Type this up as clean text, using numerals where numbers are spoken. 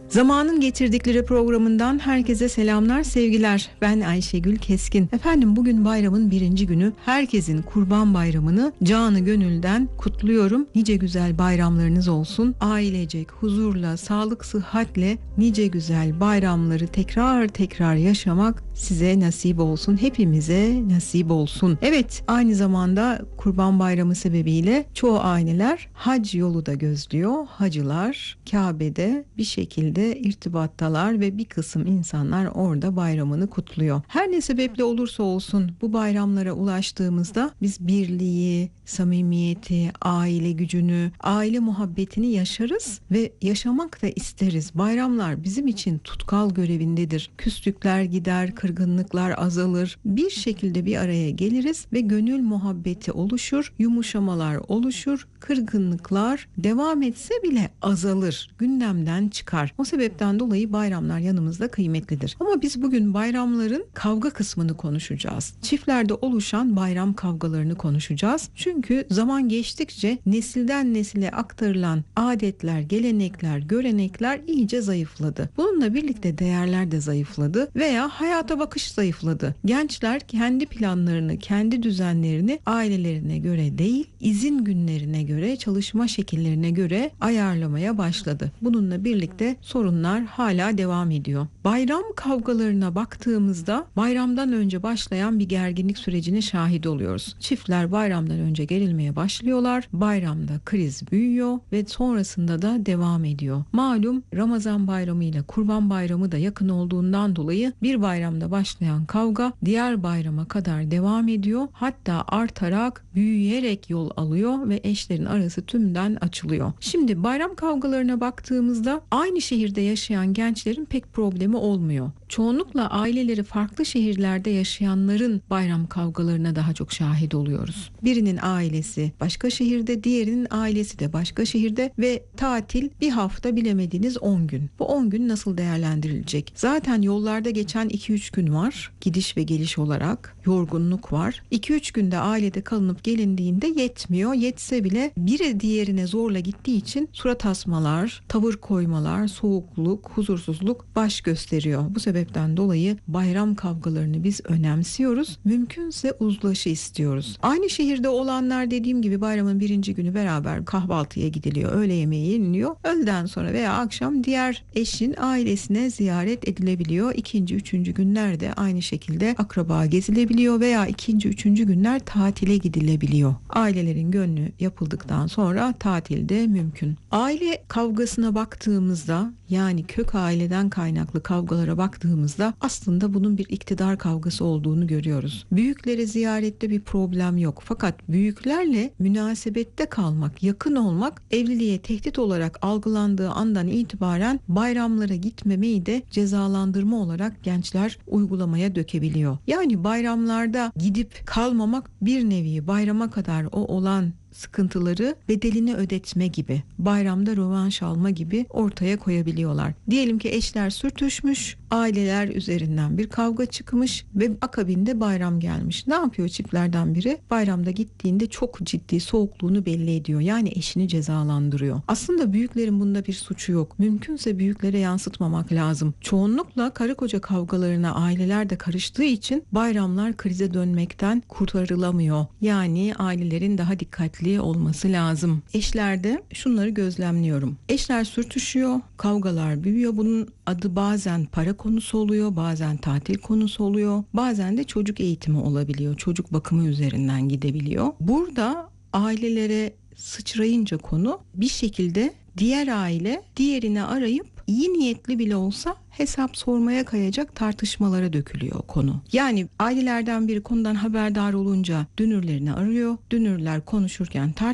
Zamanın Getirdikleri programından herkese selamlar, sevgiler. Ben Ayşegül Keskin. Efendim, bugün bayramın birinci günü. Herkesin Kurban Bayramı'nı canı gönülden kutluyorum. Nice güzel bayramlarınız olsun. Ailecek, huzurla, sağlık, sıhhatle nice güzel bayramları tekrar tekrar yaşamak size nasip olsun. Hepimize nasip olsun. Evet, aynı zamanda Kurban Bayramı sebebiyle çoğu aileler hac yolu da gözlüyor. Hacılar Kabe'de bir şekilde irtibattalar ve bir kısım insanlar orada bayramını kutluyor. Her ne sebeple olursa olsun bu bayramlara ulaştığımızda biz birliği, samimiyeti, aile gücünü, aile muhabbetini yaşarız ve yaşamak da isteriz. Bayramlar bizim için tutkal görevindedir. Küslükler gider, kırgınlıklar azalır. Bir şekilde bir araya geliriz ve gönül muhabbeti oluşur, yumuşamalar oluşur, kırgınlıklar devam etse bile azalır, gündemden çıkar. O sebepten dolayı bayramlar yanımızda kıymetlidir. Ama biz bugün bayramların kavga kısmını konuşacağız. Çiftlerde oluşan bayram kavgalarını konuşacağız. Çünkü zaman geçtikçe nesilden nesile aktarılan adetler, gelenekler, görenekler iyice zayıfladı. Bununla birlikte değerler de zayıfladı veya hayata bakış zayıfladı. Gençler kendi planlarını, kendi düzenlerini ailelerine göre değil, izin günlerine göre, çalışma şekillerine göre ayarlamaya başladı. Bununla birlikte sorunlar hala devam ediyor. Bayram kavgalarına baktığımızda bayramdan önce başlayan bir gerginlik sürecine şahit oluyoruz. Çiftler bayramdan önce gerilmeye başlıyorlar. Bayramda kriz büyüyor ve sonrasında da devam ediyor. Malum Ramazan bayramı ile Kurban bayramı da yakın olduğundan dolayı bir bayramda başlayan kavga diğer bayrama kadar devam ediyor. Hatta artarak, büyüyerek yol alıyor ve eşlerin arası tümden açılıyor. Şimdi bayram kavgalarına baktığımızda aynı şehirde yaşayan gençlerin pek problemi olmuyor. Çoğunlukla aileleri farklı şehirlerde yaşayanların bayram kavgalarına daha çok şahit oluyoruz. Birinin ailesi başka şehirde, diğerinin ailesi de başka şehirde ve tatil bir hafta, bilemediğiniz 10 gün. Bu 10 gün nasıl değerlendirilecek? Zaten yollarda geçen 2-3 gün var. Gidiş ve geliş olarak yorgunluk var. 2-3 günde ailede kalınıp gelindiğinde yetmiyor. Yetse bile biri diğerine zorla gittiği için surat asmalar, tavır koymalar, soğukluk, huzursuzluk baş gösteriyor. Bu sebepten dolayı bayram kavgalarını biz önemsiyoruz. Mümkünse uzlaşı istiyoruz. Aynı şehirde olanlar, dediğim gibi, bayramın birinci günü beraber kahvaltıya gidiliyor. Öğle yemeği yeniliyor. Öğleden sonra veya akşam diğer eşin ailesine ziyaret edilebiliyor. İkinci, üçüncü günlerde aynı şekilde akraba gezilebiliyor veya ikinci, üçüncü günler tatile gidilebiliyor. Ailelerin gönlü yapıldıktan sonra tatilde mümkün. Aile kavgasına baktığımızda, yani kök aileden kaynaklı kavgalara baktığımızda aslında bunun bir iktidar kavgası olduğunu görüyoruz. Büyükleri ziyarette bir problem yok. Fakat büyüklerle münasebette kalmak, yakın olmak evliliğe tehdit olarak algılandığı andan itibaren bayramlara gitmemeyi de cezalandırma olarak gençler uygulamaya dökebiliyor. Yani bayramlarda gidip kalmamak bir nevi bayrama kadar o olan sıkıntıları bedelini ödetme gibi, bayramda rövanş alma gibi ortaya koyabiliyorlar. Diyelim ki eşler sürtüşmüş, aileler üzerinden bir kavga çıkmış ve akabinde bayram gelmiş. Ne yapıyor çiftlerden biri? Bayramda gittiğinde çok ciddi soğukluğunu belli ediyor. Yani eşini cezalandırıyor. Aslında büyüklerin bunda bir suçu yok. Mümkünse büyüklere yansıtmamak lazım. Çoğunlukla karı koca kavgalarına aileler de karıştığı için bayramlar krize dönmekten kurtarılamıyor. Yani ailelerin daha dikkatli olması lazım. Eşlerde şunları gözlemliyorum. Eşler sürtüşüyor, kavgalar büyüyor. Bunun adı bazen para konusu oluyor, bazen tatil konusu oluyor, bazen de çocuk eğitimi olabiliyor. Çocuk bakımı üzerinden gidebiliyor. Burada ailelere sıçrayınca konu, bir şekilde diğer aile diğerini arayıp iyi niyetli bile olsa hesap sormaya kayacak tartışmalara dökülüyor konu. Yani ailelerden biri konudan haberdar olunca dünürlerini arıyor. Dünürler konuşurken